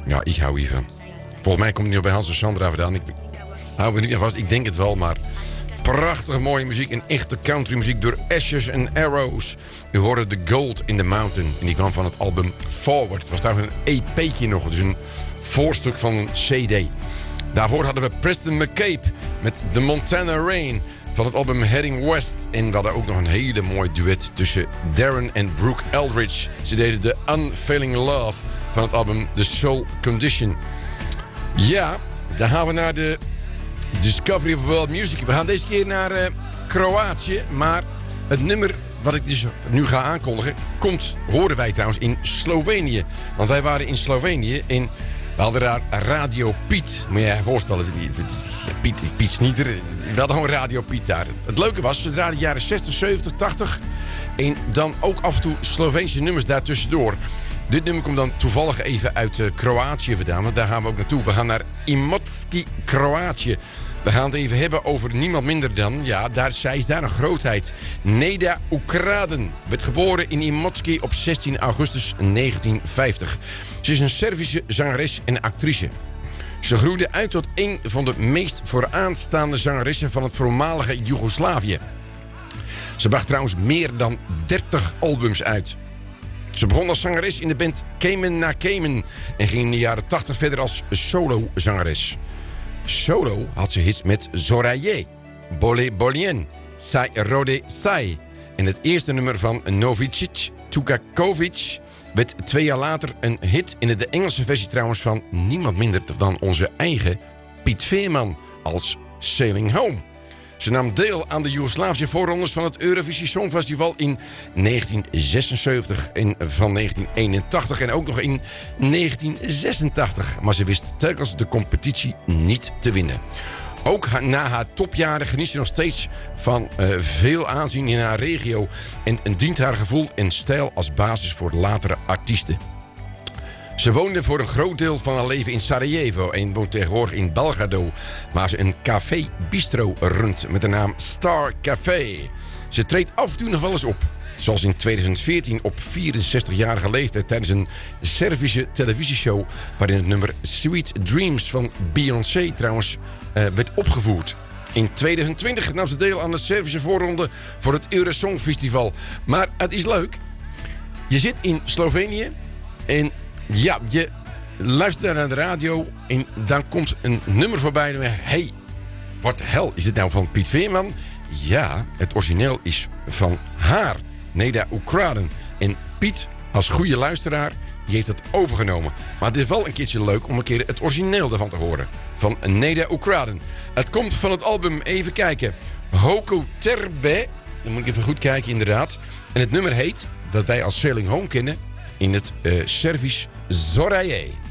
Ja, ik hou hiervan. Volgens mij komt het niet op bij Hans en Sandra vandaan. Ik hou er niet aan vast, ik denk het wel, maar... Prachtige mooie muziek en echte countrymuziek door Ashes and Arrows. U hoorde The Gold in the Mountain. En die kwam van het album Forward. Het was trouwens een EP'tje nog, dus een voorstuk van een CD. Daarvoor hadden we Preston McCabe met The Montana Rain van het album Heading West. En we hadden ook nog een hele mooi duet tussen Darren en Brooke Eldridge. Ze deden The Unfailing Love van het album The Soul Condition. Ja, dan gaan we naar de Discovery of World Music. We gaan deze keer naar Kroatië. Maar het nummer wat ik dus nu ga aankondigen... horen wij trouwens in Slovenië. Want wij waren in Slovenië en we hadden daar Radio Piet. Moet je je voorstellen, Piet Snieder. We hadden gewoon Radio Piet daar. Het leuke was, ze draaiden de jaren 60, 70, 80... en dan ook af en toe Sloveense nummers daartussendoor. Dit nummer komt dan toevallig even uit Kroatië vandaan. Want daar gaan we ook naartoe. We gaan naar Imotski, Kroatië. We gaan het even hebben over niemand minder dan... Ja, zij is daar een grootheid. Neda Ukraden werd geboren in Imotski op 16 augustus 1950. Ze is een Servische zangeres en actrice. Ze groeide uit tot een van de meest vooraanstaande zangeressen van het voormalige Joegoslavië. Ze bracht trouwens meer dan 30 albums uit. Ze begon als zangeres in de band Kemen na Kemen en ging in de jaren 80 verder als solo-zangeres. Solo had ze hits met Zoraye, Bole Bolien, Sai Rode Sai. En het eerste nummer van Novicic, Tukakovic, werd 2 jaar later een hit in de Engelse versie trouwens van niemand minder dan onze eigen Piet Veerman als Sailing Home. Ze nam deel aan de Joegoslavische voorrondes van het Eurovisie Songfestival in 1976 en van 1981 en ook nog in 1986. Maar ze wist telkens de competitie niet te winnen. Ook na haar topjaren geniet ze nog steeds van veel aanzien in haar regio en dient haar gevoel en stijl als basis voor latere artiesten. Ze woonde voor een groot deel van haar leven in Sarajevo en woont tegenwoordig in Belgrado, waar ze een café-bistro runt met de naam Star Café. Ze treedt af en toe nog wel eens op, zoals in 2014 op 64-jarige leeftijd tijdens een Servische televisieshow waarin het nummer Sweet Dreams van Beyoncé trouwens werd opgevoerd. In 2020 nam ze deel aan de Servische voorronde voor het Eurosongfestival. Maar het is leuk. Je zit in Slovenië en ja, je luistert naar de radio en dan komt een nummer voorbij. Hey, wat de hel is dit nou van Piet Veerman? Ja, het origineel is van haar, Neda Ukraden. En Piet, als goede luisteraar, die heeft het overgenomen. Maar het is wel een keertje leuk om een keer het origineel ervan te horen. Van Neda Ukraden. Het komt van het album, even kijken, Hoku Terbe. Dan moet ik even goed kijken, inderdaad. En het nummer heet, dat wij als Sailing Home kennen, in het Servisch Zoraye.